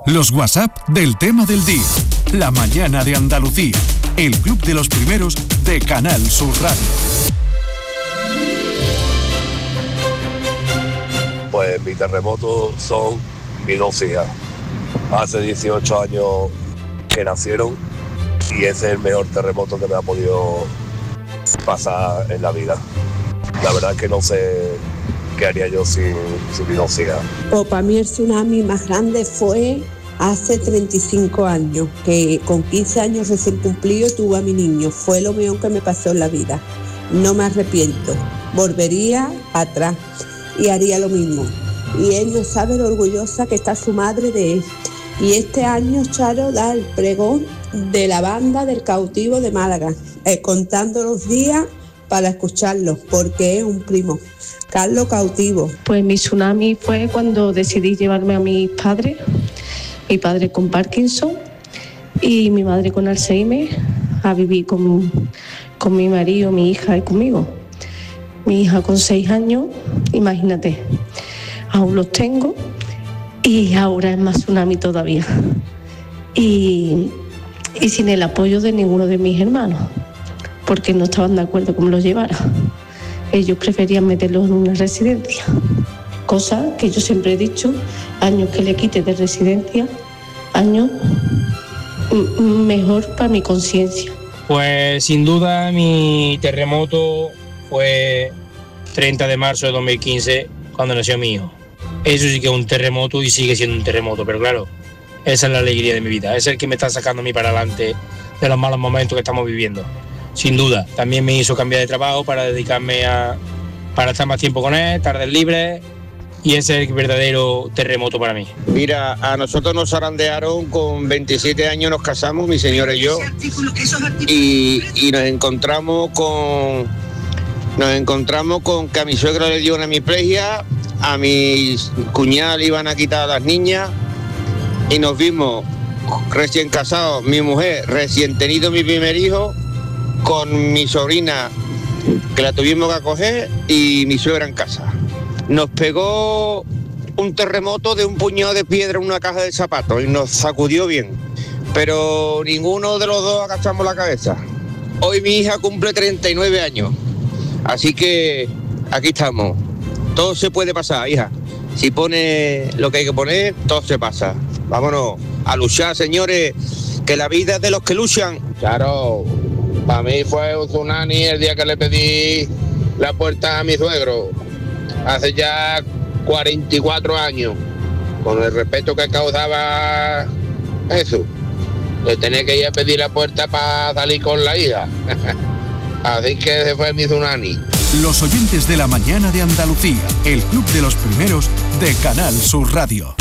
Los WhatsApp del tema del día. La mañana de Andalucía. El club de los primeros de Canal Sur Radio. Pues mi terremoto son mis 2 hijas. Hace 18 años que nacieron y ese es el mejor terremoto que me ha podido pasar en la vida. La verdad que no sé qué haría yo sin mis 2 hijas. Pues para mí el tsunami más grande fue hace 35 años, que con 15 años recién cumplido tuve a mi niño. Fue lo mejor que me pasó en la vida. No me arrepiento. Volvería atrás y haría lo mismo. Y él no sabe lo orgullosa que está su madre de él. Y este año Charo da el pregón de la banda del cautivo de Málaga, contando los días para escucharlo, porque es un primo. Carlos Cautivo. Pues mi tsunami fue cuando decidí llevarme a mis padres, mi padre con Parkinson y mi madre con Alzheimer, a vivir con mi marido, mi hija y conmigo. Mi hija con 6 años, imagínate, aún los tengo y ahora es más tsunami todavía. Y sin el apoyo de ninguno de mis hermanos, porque no estaban de acuerdo con los llevara. Ellos preferían meterlos en una residencia, cosa que yo siempre he dicho, años que le quite de residencia, años mejor para mi conciencia. Pues sin duda mi terremoto fue 30 de marzo de 2015, cuando nació mi hijo. Eso sí que es un terremoto y sigue siendo un terremoto, pero claro, esa es la alegría de mi vida, es el que me está sacando a mí para adelante de los malos momentos que estamos viviendo. Sin duda, también me hizo cambiar de trabajo para dedicarme para estar más tiempo con él, tardes libres, y ese es el verdadero terremoto para mí. Mira, a nosotros nos zarandearon con 27 años, nos casamos, mi señora y yo, y nos encontramos con que a mi suegra le dio una hemiplegia, a mi cuñada le iban a quitar a las niñas, y nos vimos recién casados, mi mujer recién tenido mi primer hijo, con mi sobrina que la tuvimos que acoger y mi suegra en casa. Nos pegó un terremoto de un puñado de piedra en una caja de zapatos y nos sacudió bien, pero ninguno de los dos agachamos la cabeza. Hoy mi hija cumple 39 años, así que aquí estamos. Todo se puede pasar, hija. Si pone lo que hay que poner, todo se pasa. Vámonos a luchar, señores, que la vida es de los que luchan. Claro, para mí fue un tsunami el día que le pedí la puerta a mi suegro, hace ya 44 años, con el respeto que causaba eso, de tener que ir a pedir la puerta para salir con la hija. Así que ese fue mi tsunami. Los oyentes de la mañana de Andalucía, el club de los primeros de Canal Sur Radio.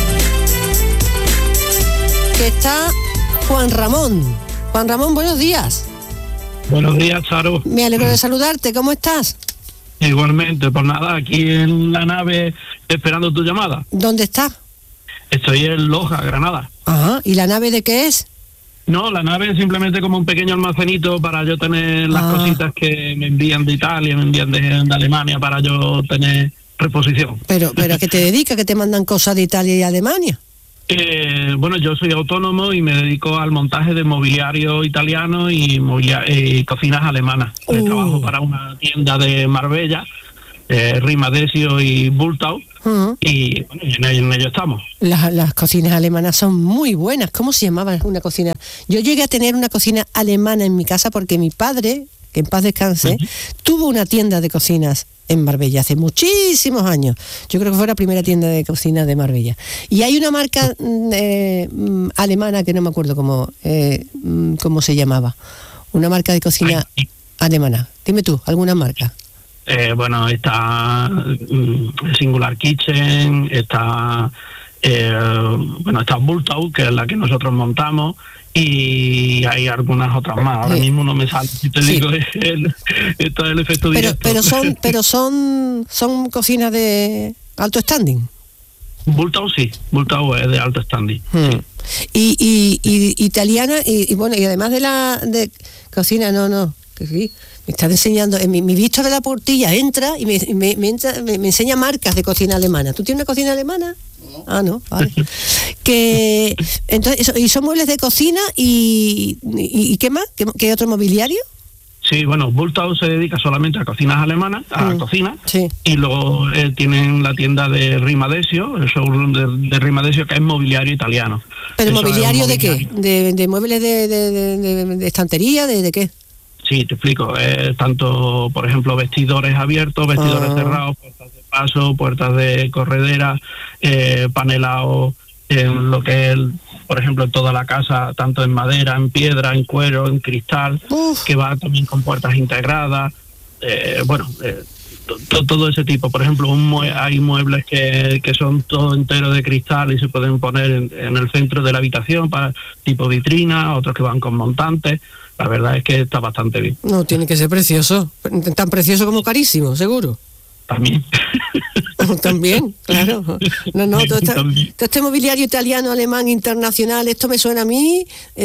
Que está Juan Ramón. Juan Ramón, buenos días. Buenos días, Charo. Me alegro de saludarte, ¿cómo estás? Igualmente, pues nada, aquí en la nave esperando tu llamada. ¿Dónde estás? Estoy en Loja, Granada. Ajá, ¿y la nave de qué es? No, la nave es simplemente como un pequeño almacenito para yo tener las cositas que me envían de Italia, me envían de Alemania, para yo tener reposición. ¿Pero a qué te dedicas, que te mandan cosas de Italia y Alemania? Bueno, yo soy autónomo y me dedico al montaje de mobiliario italiano y cocinas alemanas. Trabajo para una tienda de Marbella, Rimadesio y Bultau, y bueno, en ello estamos. Las cocinas alemanas son muy buenas. ¿Cómo se llamaba una cocina? Yo llegué a tener una cocina alemana en mi casa porque mi padre, que en paz descanse, tuvo una tienda de cocinas en Marbella hace muchísimos años. Yo creo que fue la primera tienda de cocina de Marbella. Y hay una marca alemana que no me acuerdo cómo se llamaba. Una marca de cocina alemana. Dime tú, ¿alguna marca? Bueno, está Singular Kitchen, está Bultau, que es la que nosotros montamos, y hay algunas otras más. Ahora mismo no me sale, si te digo, esto es el efecto directo. Pero son cocinas de alto standing. Bultau sí, Bultau es de alto standing. Y italiana, y bueno, y además de cocina, que sí. Me está enseñando, mi visto de la portilla entra y me enseña marcas de cocina alemana. ¿Tú tienes una cocina alemana? No. Ah, no, vale. Que entonces, ¿y son muebles de cocina y qué más? ¿Qué otro mobiliario? Sí, bueno, Bulthaus se dedica solamente a cocinas alemanas, a cocina, sí. Y luego tienen la tienda de Rimadesio, el showroom de Rimadesio, que es mobiliario italiano. ¿Pero mobiliario de qué? ¿De muebles de estantería? ¿De qué? Sí, te explico. Tanto, por ejemplo, vestidores abiertos, vestidores cerrados, puertas de paso, puertas de corredera, panelado, en lo que es, por ejemplo, en toda la casa, tanto en madera, en piedra, en cuero, en cristal, que va también con puertas integradas, todo ese tipo. Por ejemplo, hay muebles que son todo entero de cristal y se pueden poner en el centro de la habitación para tipo vitrina, otros que van con montantes. La verdad es que está bastante bien. No, tiene que ser precioso, tan precioso como carísimo, seguro. También. También, claro. No, todo este mobiliario italiano, alemán, internacional, esto me suena a mí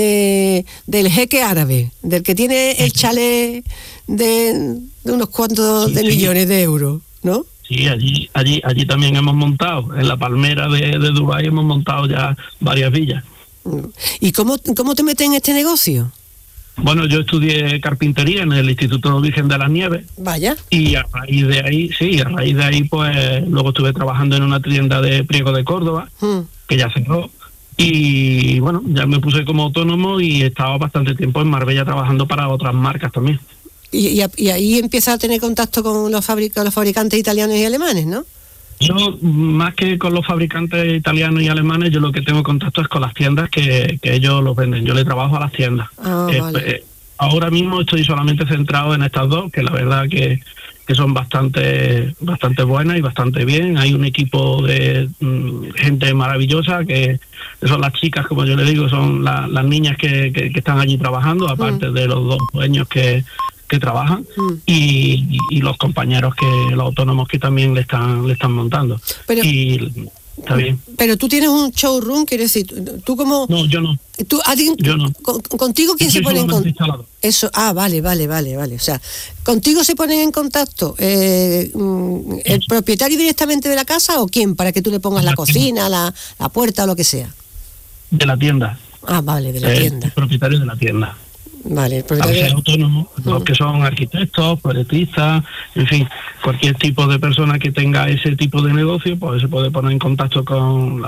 del jeque árabe, del que tiene el chalet de unos cuantos millones de euros, ¿no? Sí, allí también hemos montado, en la Palmera de Dubái hemos montado ya varias villas. ¿Y cómo te metes en este negocio? Bueno, yo estudié carpintería en el Instituto Virgen de las Nieves. Vaya. Y a raíz de ahí, pues luego estuve trabajando en una tienda de Priego de Córdoba, que ya cerró. Y bueno, ya me puse como autónomo y he estado bastante tiempo en Marbella trabajando para otras marcas también. Y ahí empiezas a tener contacto con los fabricantes italianos y alemanes, ¿no? Yo, más que con los fabricantes italianos y alemanes, yo lo que tengo contacto es con las tiendas que ellos los venden. Yo le trabajo a las tiendas. Vale. Ahora mismo estoy solamente centrado en estas dos, que la verdad que son bastante buenas y bastante bien. Hay un equipo de gente maravillosa, que son las chicas, como yo le digo, son las niñas que están allí trabajando, aparte de los dos dueños que trabajan, y los compañeros, los autónomos que también le están montando. Pero, y está bien. Pero tú tienes un showroom, quiero decir, tú como... No, yo no. Yo no. ¿Contigo quién se pone en contacto? Eso, vale. O sea, ¿contigo se ponen en contacto el propietario directamente de la casa o quién? Para que tú le pongas la cocina, la puerta o lo que sea. De la tienda. Vale, de la tienda. El propietario de la tienda. Vale, el propietario. A veces autónomos, los que son arquitectos, proyectistas, en fin, cualquier tipo de persona que tenga ese tipo de negocio, pues se puede poner en contacto con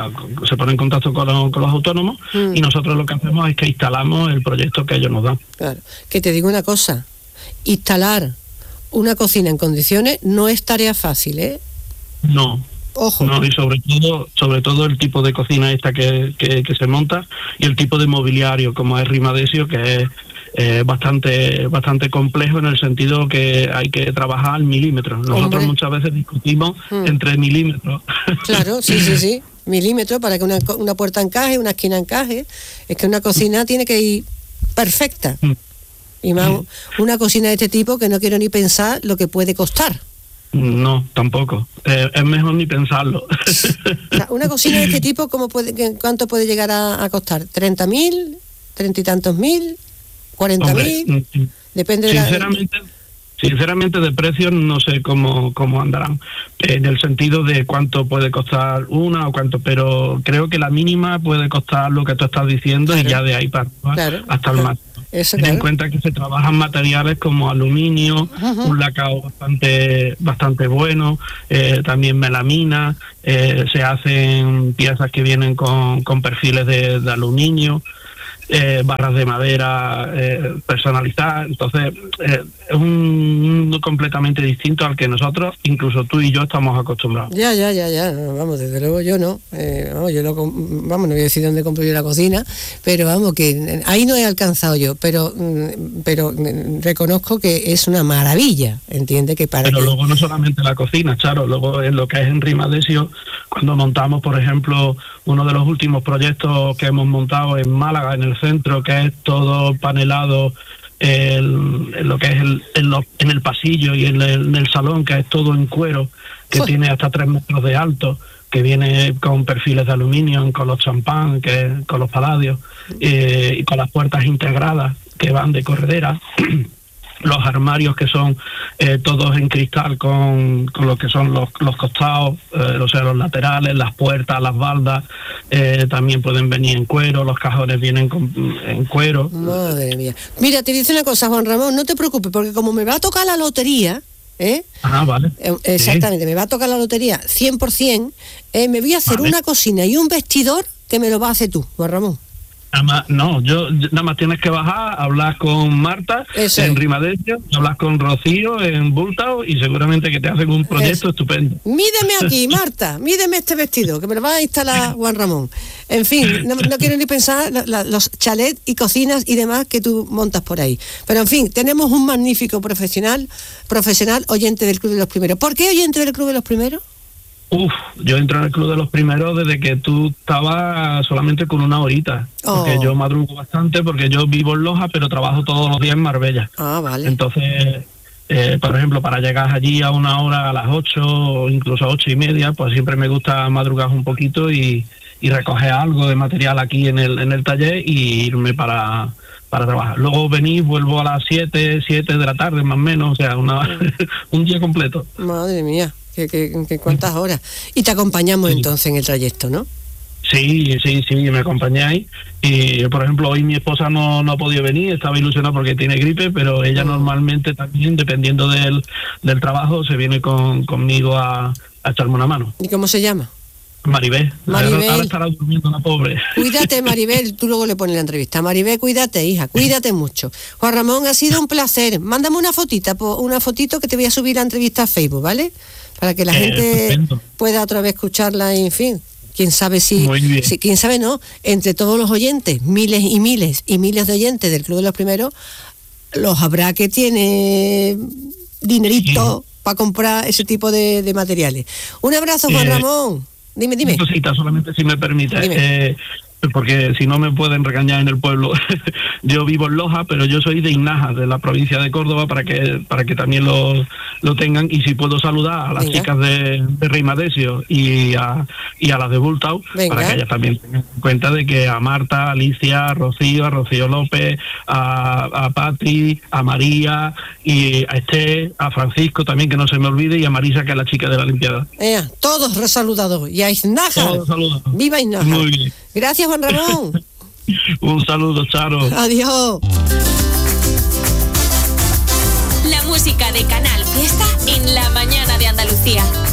los autónomos, y nosotros lo que hacemos es que instalamos el proyecto que ellos nos dan. Claro, que te digo una cosa, instalar una cocina en condiciones no es tarea fácil, ¿eh? No. Ojo. No, y sobre todo el tipo de cocina esta que se monta, y el tipo de mobiliario como es Rimadesio, que es bastante complejo, en el sentido que hay que trabajar al milímetro. Nosotros muchas veces discutimos entre milímetros. Claro, sí. Milímetros para que una puerta encaje, una esquina encaje. Es que una cocina tiene que ir perfecta. Y más una cocina de este tipo, que no quiero ni pensar lo que puede costar. No, tampoco. Es mejor ni pensarlo. Una cocina de este tipo, ¿cuánto puede llegar a costar? ¿30.000? ¿30 y tantos mil? ¿40.000? Depende Sinceramente de precios no sé cómo andarán, en el sentido de cuánto puede costar una o cuánto, pero creo que la mínima puede costar lo que tú estás diciendo, claro. Y ya de ahí para hasta el máximo. Ten en cuenta que se trabajan materiales como aluminio, un lacado bastante bueno, también melamina, se hacen piezas que vienen con perfiles de aluminio, barras de madera personalizadas. Entonces es un mundo completamente distinto al que nosotros, incluso tú y yo, estamos acostumbrados. Ya, vamos, desde luego yo no, no voy a decir dónde compro yo la cocina, pero vamos, que ahí no he alcanzado yo, pero reconozco que es una maravilla, ¿entiendes? Luego no solamente la cocina, Charo, luego en lo que es en Rimadesio, cuando montamos, por ejemplo, uno de los últimos proyectos que hemos montado en Málaga, en el centro, que es todo panelado, en lo que es en el pasillo y en el salón, que es todo en cuero, que tiene hasta 3 metros de alto, que viene con perfiles de aluminio, con los champán, con los paladios, y con las puertas integradas que van de corredera. Los armarios que son todos en cristal con lo que son los costados, o sea, los laterales, las puertas, las baldas, también pueden venir en cuero, los cajones vienen en cuero. Madre mía. Mira, te dice una cosa, Juan Ramón, no te preocupes, porque como me va a tocar la lotería, vale. Exactamente, me va a tocar la lotería 100%, me voy a hacer una cocina y un vestidor que me lo va a hacer tú, Juan Ramón. Nada más tienes que bajar, hablar con Marta en Rimadecio, hablar con Rocío en Bultao y seguramente que te hacen un proyecto estupendo. Mídeme aquí, Marta, mídeme este vestido, que me lo va a instalar Juan Ramón. En fin, no quiero ni pensar los chalets y cocinas y demás que tú montas por ahí. Pero en fin, tenemos un magnífico profesional oyente del Club de los Primeros. ¿Por qué oyente del Club de los Primeros? Yo entro en el Club de los Primeros desde que tú estabas solamente con una horita. Porque yo madrugo bastante, porque yo vivo en Loja, pero trabajo todos los días en Marbella. Vale. Entonces, por ejemplo, para llegar allí a una hora, a las 8 o incluso a 8:30, pues siempre me gusta madrugar un poquito y recoger algo de material aquí en el taller y irme para trabajar. Luego vuelvo a las 7 de la tarde más o menos, o sea, un día completo. Madre mía. ¿Qué cuántas horas? Y te acompañamos entonces en el trayecto, ¿no? Sí, me acompañáis. Y, por ejemplo, hoy mi esposa no ha podido venir, estaba ilusionada porque tiene gripe, pero ella normalmente también, dependiendo del trabajo, se viene conmigo a echarme una mano. ¿Y cómo se llama? Maribel. Ahora estará durmiendo la pobre. Cuídate, Maribel, tú luego le pones la entrevista. Maribel, cuídate, hija, cuídate mucho. Juan Ramón, ha sido un placer. Mándame una fotito que te voy a subir la entrevista a Facebook, ¿vale? Para que la gente pueda otra vez escucharla, en fin. Quién sabe quién sabe no, entre todos los oyentes, miles y miles de oyentes del Club de los Primeros, los habrá que tiene dinerito para comprar ese tipo de materiales. Un abrazo, Juan Ramón. Dime. Una cosita, solamente si me permite, porque si no me pueden regañar en el pueblo. Yo vivo en Loja, pero yo soy de Inaja, de la provincia de Córdoba, para que también lo tengan. Y si puedo saludar a las chicas de Rimadecio y a las de Bultao, para que ellas también tengan en cuenta de que a Marta, a Alicia, a Rocío López, a Patri, a María, y a Esté, a Francisco también, que no se me olvide, y a Marisa, que es la chica de la limpiada. Todos resaludados. Y a Inaja. Todos saludados. ¡Viva Inaja! Muy bien. Gracias, Juan Ramón. Un saludo, Charo. Adiós. La música de Canal Fiesta en la mañana de Andalucía.